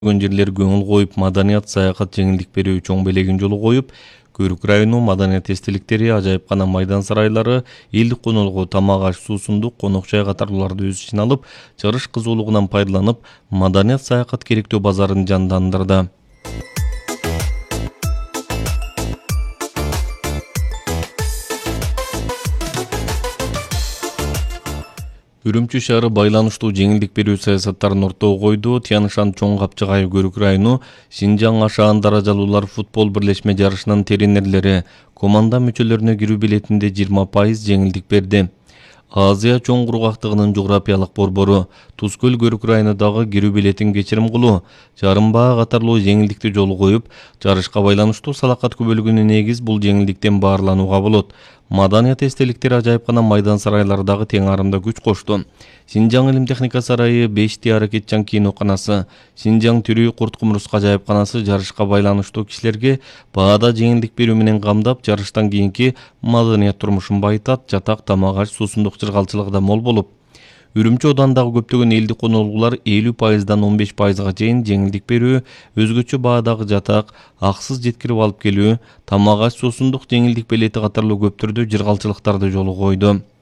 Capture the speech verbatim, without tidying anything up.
жерлер көңүл коюп, маданият, саякат, жеңилдик берүү чоң белегин жолу коюп, Көрүк району маданият эстеликтери, ажайыпкана майдан сарайлары, элдик конолго тамак аш, суу, сундук, конок жай катарлууларды өз ичине алып, чыгарыш кызуулугунан пайдаланып, маданият саякат керектөө базарын жандандырды. Үрүмчү шаары байланыштуу жеңилдик берүү саясаттарын ортого койду. Тянышан чоң Капчыгай Көрүк району Синжаң ашаан даражалуулар футбол бирлешме жарышынын тренерлери команда мүчөлөрүнө кирүү билетинде жыйырма пайыз жеңилдик берди. Азия чоң кургактыгынын жографиялык борбору Туз көл Көрүк районундагы кирүү билетин кечирим кылуу, жарымбаа катарлуу жеңилдикти жолу коюп, жарышка байланыштуу салакат көбөлүгүнө негиз бул жеңилдиктен баарланууга болот. Маданият эстеликтери ажайыпкана майдан сарайлардагы тең арымда күч кошту. Синжаң илим техника сарайы, Бешти Аракетчан киноканасы, Синжаң тирүү курт кумурска ажайыпканасы жарышка байланыштуу кишилерге баада жеңилдик берүү менен камдап, жарыштан кийинки маданият турмушун байытат, жатак, тамак аш, суу, сундук жыргалчылыгы да мол болуп. Үрүмчү оодандагы көптөгөн элдик конолгулар элүү пайыздан он беш пайызга чейин жеңилдик берүү, өзгөчө баадагы жатак, аксыз жеткирип алып келүү, тамак аш, суу, сундук жеңилдик билети катарлуу көп түрдүү жыргалчылыктарды жолу койду.